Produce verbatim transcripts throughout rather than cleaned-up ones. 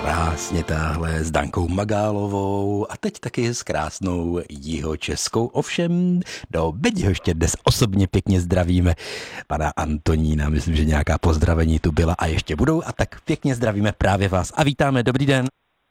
Krásně táhle s Dankou Magálovou a teď taky s krásnou jihočeskou. Ovšem do Bedihoště dnes osobně pěkně zdravíme pana Antonína. Myslím, že nějaká pozdravení tu byla a ještě budou a tak pěkně zdravíme právě vás a vítáme. Dobrý den.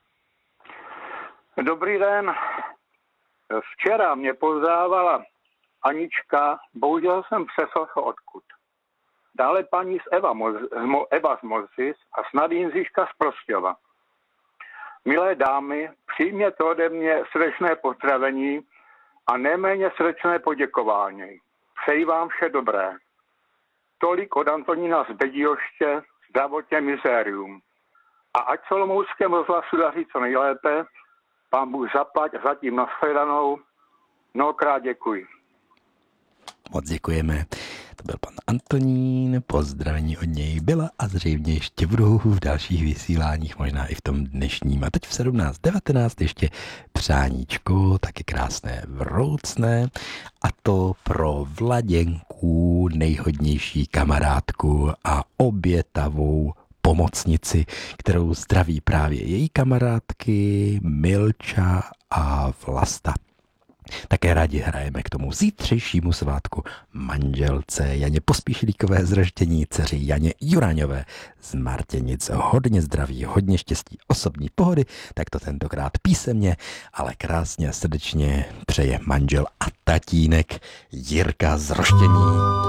Dobrý den. Včera mě pozdávala Anička, bohužel jsem přeslechl odkud. Dále paní z Eva, Moz, Eva z Mozis a snad Jindřiška z Prostějova. Milé dámy, přijměte ode mě srdečné pozdravení a neméně srdečné poděkování. Přeji vám vše dobré. Tolik od Antonína z Bedihoště, zdravotně mizérium. A ať se olomouckému rozhlasu daří co nejlépe, pán Bůh zaplať a zatím nashledanou. Mnohokrát děkuji. Moc děkujeme. To byl pan Antonín, pozdravení od něj byla a zřejmě ještě budou v dalších vysíláních, možná i v tom dnešním. A teď v sedmnáct devatenáct ještě přáníčko, taky krásné vroucné, a to pro Vladěnku, nejhodnější kamarádku a obětavou pomocnici, kterou zdraví právě její kamarádky Milča a Vlasta. Také rádi hrajeme k tomu zítřejšímu svátku manželce Janě Pospíšilíkové z Roždění, dceři Janě Juráňové z Martěnic. Hodně zdraví, hodně štěstí, osobní pohody, tak to tentokrát písemně, ale krásně a srdečně přeje manžel a tatínek Jirka z Roždění.